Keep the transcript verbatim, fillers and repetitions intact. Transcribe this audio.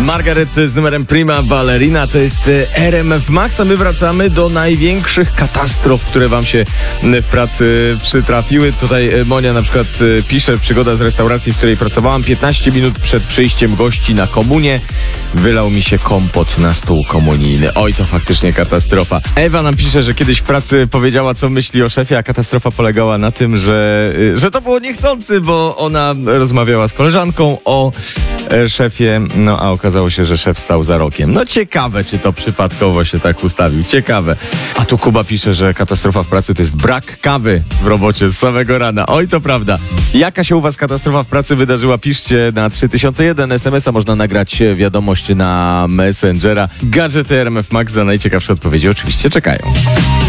Margaret z numerem Prima Ballerina, to jest R M F Max, a my wracamy do największych katastrof, które wam się w pracy przytrafiły. Tutaj Monia na przykład pisze: przygoda z restauracji, w której pracowałam, piętnaście minut przed przyjściem gości na komunię wylał mi się kompot na stół komunijny. Oj, to faktycznie katastrofa. Ewa nam pisze, że kiedyś w pracy powiedziała, co myśli o szefie, a katastrofa polegała na tym, że, że to było niechcący, bo ona rozmawiała z koleżanką o szefie, no a okazało się, że szef stał za rokiem. No ciekawe, czy to przypadkowo się tak ustawił. Ciekawe. A tu Kuba pisze, że katastrofa w pracy to jest brak kawy w robocie z samego rana. Oj, to prawda. Jaka się u was katastrofa w pracy wydarzyła? Piszcie na trzy tysiące jeden. es em es a można nagrać wiadomość na Messengera. Gadżety R M F Max za najciekawsze odpowiedzi oczywiście czekają.